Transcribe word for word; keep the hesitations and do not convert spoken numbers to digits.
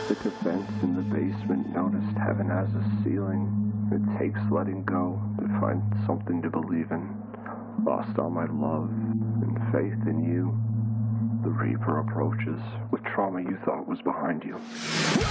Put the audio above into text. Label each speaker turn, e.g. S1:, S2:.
S1: Stick a fence in the basement, noticed heaven has a ceiling. It takes letting go to find something to believe in. Lost all my love and faith in you. The Reaper approaches with trauma you thought was behind you.